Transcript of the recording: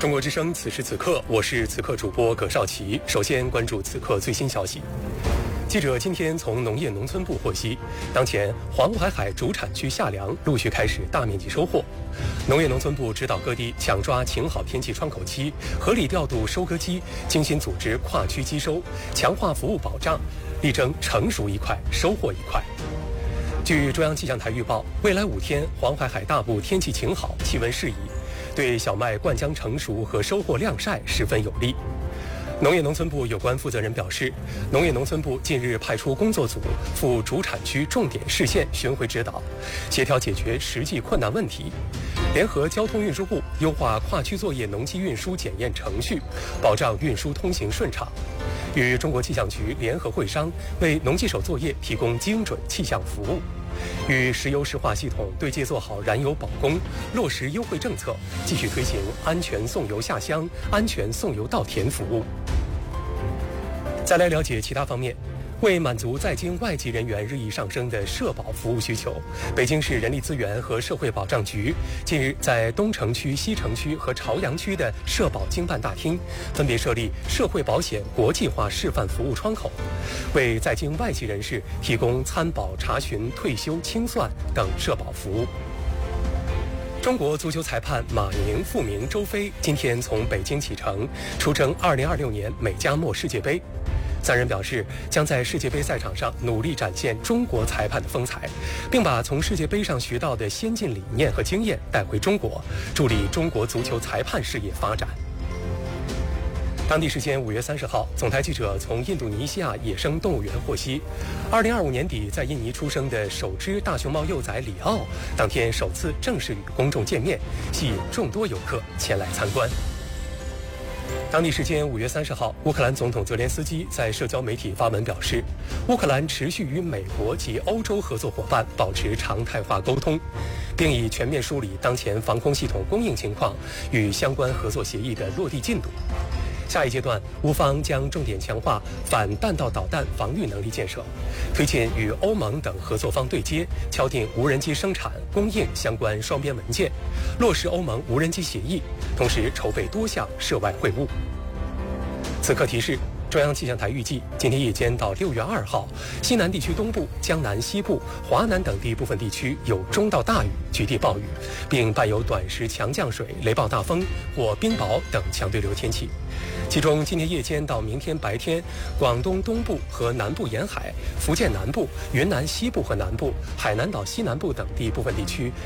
中国之声，此时此刻，我是此刻主播葛少奇。首先关注此刻最新消息。记者今天从农业农村部获悉，当前黄淮海主产区夏粮陆续开始大面积收获。农业农村部指导各地抢抓晴好天气窗口期，合理调度收割机，精心组织跨区机收，强化服务保障，力争成熟一块，收获一块。据中央气象台预报，未来5天黄淮海大部天气晴好，气温适宜，对小麦灌浆成熟和收获晾晒十分有利。农业农村部有关负责人表示，农业农村部近日派出工作组赴主产区重点市县巡回指导，协调解决实际困难问题，联合交通运输部优化跨区作业农机运输检验程序，保障运输通行顺畅，与中国气象局联合会商，为农技手作业提供精准气象服务，与石油石化系统对接做好燃油保供，落实优惠政策，继续推行安全送油下乡、安全送油到田服务。再来了解其他方面。为满足在京外籍人员日益上升的社保服务需求，北京市人力资源和社会保障局近日在东城区、西城区和朝阳区的社保经办大厅分别设立社会保险国际化示范服务窗口，为在京外籍人士提供参保、查询、退休、清算等社保服务。中国足球裁判马宁、傅明、周飞今天从北京启程，出征2026年美加墨世界杯。3人表示，将在世界杯赛场上努力展现中国裁判的风采，并把从世界杯上学到的先进理念和经验带回中国，助力中国足球裁判事业发展。当地时间5月30号，总台记者从印度尼西亚野生动物园获悉，2025年底在印尼出生的首只大熊猫幼崽里奥，当天首次正式与公众见面，吸引众多游客前来参观。当地时间5月30号，乌克兰总统泽连斯基在社交媒体发文表示，乌克兰持续与美国及欧洲合作伙伴保持常态化沟通，并已全面梳理当前防空系统供应情况与相关合作协议的落地进度。下一阶段，乌方将重点强化反弹道导弹防御能力建设，推进与欧盟等合作方对接，敲定无人机生产、供应相关双边文件，落实欧盟无人机协议，同时筹备多项涉外会晤。此刻提示，中央气象台预计，今天夜间到6月2号，西南地区东部、江南西部、华南等地部分地区有中到大雨、局地暴雨，并伴有短时强降水、雷暴大风或冰雹等强对流天气。其中，今天夜间到明天白天，广东东部和南部沿海、福建南部、云南西部和南部、海南岛西南部等地部分地区